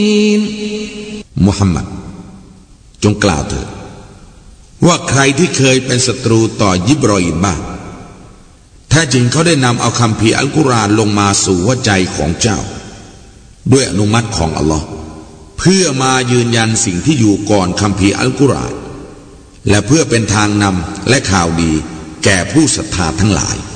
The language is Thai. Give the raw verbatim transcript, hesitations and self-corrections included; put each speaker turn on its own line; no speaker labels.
มุฮัมมัดจงกล่าวเถิดว่าใครที่เคยเป็นศัตรูต่อยิบรออีมบ้างแท้จริงเขาได้นำเอาคัมภีร์อัลกุรอานลงมาสู่หัวใจของเจ้าด้วยอนุมัติของอัลลอฮ์เพื่อมายืนยันสิ่งที่อยู่ก่อนคัมภีร์อัลกุรอานและเพื่อเป็นทางนำและข่าวดีแก่ผู้ศรัทธาทั้งหลาย